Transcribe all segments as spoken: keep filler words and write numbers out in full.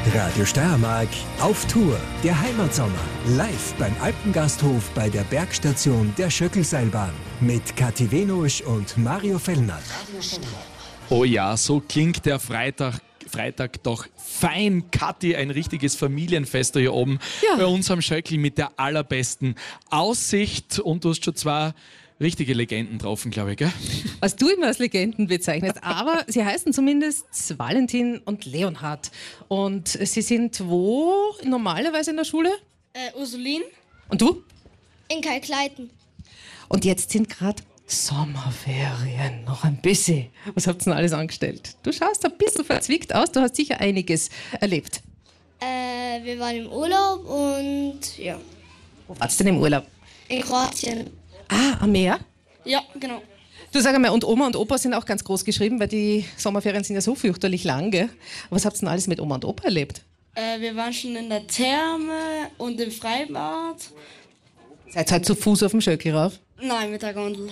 Radio Steiermark auf Tour. Der Heimatsommer. Live beim Alpengasthof bei der Bergstation der Schöckelseilbahn. Mit Kathi Venusch und Mario Fellner. Oh ja, so klingt der Freitag. Freitag doch fein, Kathi, ein richtiges Familienfest hier oben Ja. bei uns am Schöckl mit der allerbesten Aussicht. Und du hast schon zwei richtige Legenden getroffen, glaube ich, gell? Was du immer als Legenden bezeichnest. Aber sie heißen zumindest Valentin und Leonhard. Und sie sind wo normalerweise in der Schule? Äh, Ursulin? Und du? In Kalkleiten. Und jetzt sind gerade Sommerferien. Noch ein bisschen. Was habt ihr denn alles angestellt? Du schaust ein bisschen verzwickt aus. Du hast sicher einiges erlebt. Äh, wir waren im Urlaub und ja, Wo warst du denn im Urlaub? in Kroatien. Ah, am Meer? Ja, genau. Du, sag einmal, und Oma und Opa sind auch ganz groß geschrieben, weil die Sommerferien sind ja so fürchterlich lang, gell? Was habt ihr denn alles mit Oma und Opa erlebt? Äh, wir waren schon in der Therme und im Freibad. Seid ihr halt zu Fuß auf dem Schöckl rauf? Nein, mit der Gondel.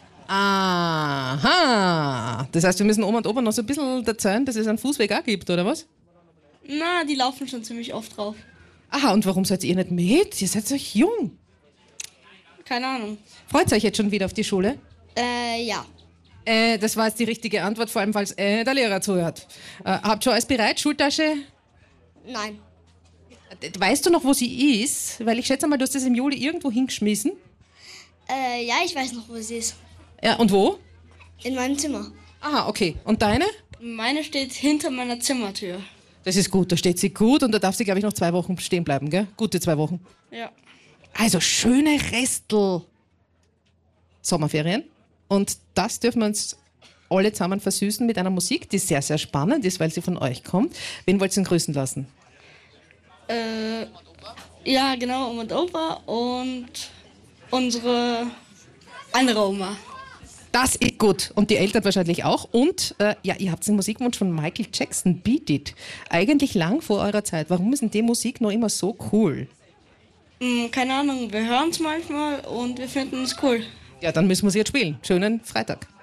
Aha. Das heißt, wir müssen Oma und Opa noch so ein bisschen erzählen, dass es einen Fußweg auch gibt, oder was? Na, die laufen schon ziemlich oft drauf. Aha, und warum seid ihr nicht mit? Ihr seid so jung. Keine Ahnung. Freut euch jetzt schon wieder auf die Schule? Äh, ja. Äh, das war jetzt die richtige Antwort, vor allem falls äh, der Lehrer zuhört. Äh, habt schon alles bereit? Schultasche? Nein. Äh, Weißt du noch, wo sie ist? Weil ich schätze mal, du hast das im Juli irgendwo hingeschmissen. Äh, ja, ich weiß noch, wo sie ist. Ja, und wo? In meinem Zimmer. Aha, okay. Und deine? Meine steht hinter meiner Zimmertür. Das ist gut, da steht sie gut und da darf sie, glaube ich, noch zwei Wochen stehen bleiben, gell? Gute zwei Wochen. Ja. Also schöne Restel Sommerferien. Und das dürfen wir uns alle zusammen versüßen mit einer Musik, die sehr, sehr spannend ist, weil sie von euch kommt. Wen wollt ihr denn grüßen lassen? Äh, ja, genau, Oma und Opa und unsere andere Oma. Das ist gut. Und die Eltern wahrscheinlich auch. Und äh, ja, ihr habt den Musikwunsch von Michael Jackson, Beat It. Eigentlich lang vor eurer Zeit. Warum ist denn die Musik noch immer so cool? Hm, keine Ahnung, wir hören es manchmal und wir finden es cool. Ja, dann müssen wir sie jetzt spielen. Schönen Freitag.